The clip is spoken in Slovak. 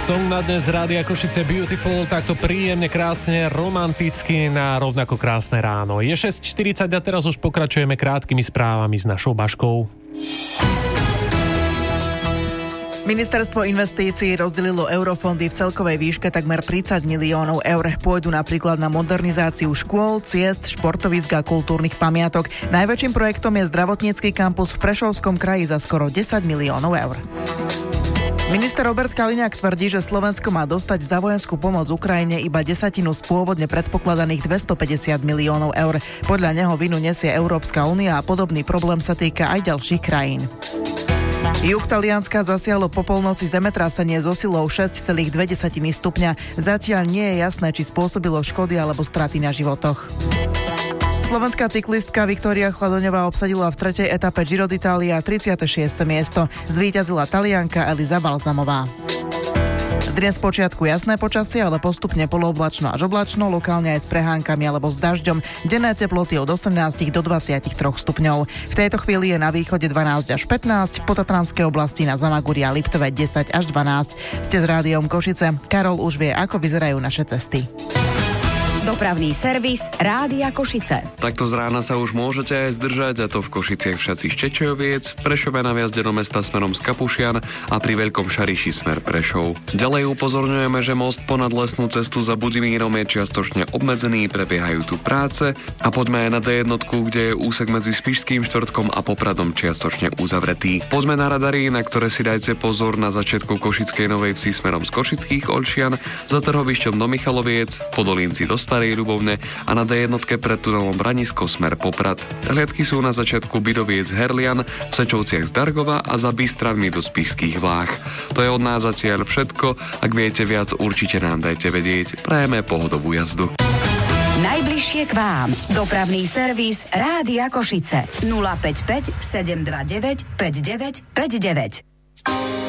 Song na dnes Rádia Košice Beautiful, takto príjemne, krásne, romanticky na rovnako krásne ráno. Je 6:40 a teraz už pokračujeme krátkými správami s našou Baškou. Ministerstvo investícií rozdelilo eurofondy v celkovej výške takmer 30 miliónov eur. Pôjdu napríklad na modernizáciu škôl, ciest, športovísk a kultúrnych pamiatok. Najväčším projektom je zdravotnícky kampus v Prešovskom kraji za skoro 10 miliónov eur. Minister Robert Kaliňák tvrdí, že Slovensko má dostať za vojenskú pomoc Ukrajine iba 10% z pôvodne predpokladaných 250 miliónov eur. Podľa neho vinu nesie Európska únia a podobný problém sa týka aj ďalších krajín. Juh Talianska zasiahlo po polnoci zemetrasenie so silou 6,2 stupňa. Zatiaľ nie je jasné, či spôsobilo škody alebo straty na životoch. Slovenská cyklistka Viktória Chladoňová obsadila v tretej etape Giro d'Italia 36. miesto. Zvíťazila Talianka Eliza Balzamová. Dnes počiatku jasné počasie, ale postupne polooblačno až oblačno, lokálne aj s prehánkami alebo s dažďom. Denné teploty od 18 do 23 stupňov. V tejto chvíli je na východe 12 až 15, v potatranskej oblasti na Zamaguri a Liptove 10 až 12. Ste s Rádiom Košice. Karol už vie, ako vyzerajú naše cesty. Dopravný servis Rádia Košice. Takto z rána sa už môžete aj zdržať, a to v Košiciach v Šaci Ščečojoviec, v Prešove na vjazde do mesta smerom z Kapušian a pri Veľkom Šariši smer Prešov. Ďalej upozorňujeme, že most ponad lesnú cestu za Budimírom je čiastočne obmedzený, prebiehajú tu práce a poďme aj na D1, kde je úsek medzi Spišským Štvrtkom a Popradom čiastočne uzavretý. Poďme na radary, na ktoré si dajte pozor na začiatku Košickej Novej Vsi smerom z Košických Olšian, za trhovišťom do Michaloviec, v Podolínci do Starej Ľubovne a na D1 pred tunelom Branisko smer Poprad. Hliadky sú na začiatku Bidoviec Herlian, v Sečovciach z Dargova a za Bystravmi do Spišských Vlách. To je od nás zatiaľ všetko. Ak viete viac, určite nám dajte vedieť. Prajeme pohodovú jazdu. Najbližšie k vám. Dopravný servis Rádia Košice. 055 729 5959.